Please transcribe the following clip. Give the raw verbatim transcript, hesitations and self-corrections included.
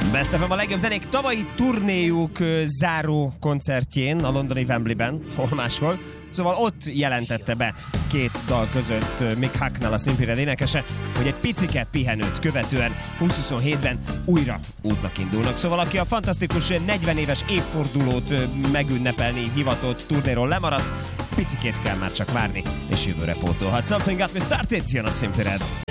Best ef em a legjobb zenék tavalyi turnéjuk záró koncertjén a londoni Wembleyben, hol máshol. Szóval ott jelentette be két dal között Mick Hucknall, a Simply Red énekese, hogy egy picike pihenőt követően húsz-huszonhétben újra útnak indulnak. Szóval aki a fantasztikus negyven éves évfordulót megünnepelni hivatott turnéról lemaradt, picikét kell már csak várni, és jövőre pótolhat. Something Got Me Started, jön a Simply Red.